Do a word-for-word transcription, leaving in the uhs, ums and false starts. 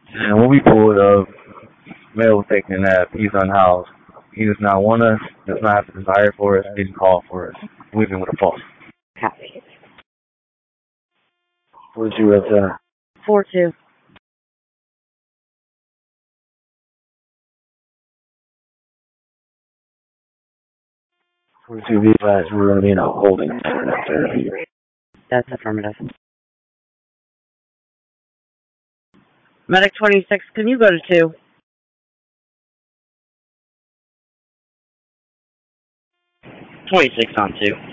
And when we pulled up, male was taking a nap. He's unhoused. He does not want us, does not have a desire for us, didn't call for us. Leaving with a pulse. Copy. Where's you at, uh? four two. Where's you realize we're going to be in a holding pattern up there? That's affirmative. Medic twenty-six, can you go to two? twenty-six on two.